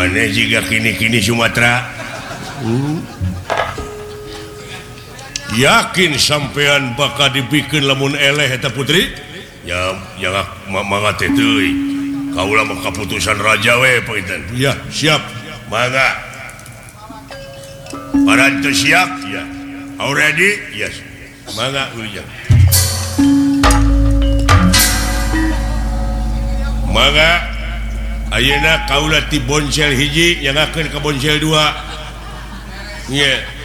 jika kini-kini Sumatera yakin sampean bakal dibikin lamun eleh eta putri ya jangan mangat itu kaulah keputusan raja we Pinten ya siap mangga para itu siap ya ready yes mangga ujang mangga ayeuna kaulah ti bonsel hiji yang akan ke bonsel 2 yeah.